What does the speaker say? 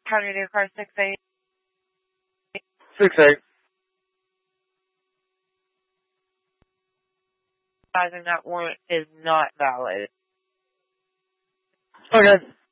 County New Car 68. 6-8. That warrant is not valid. Okay.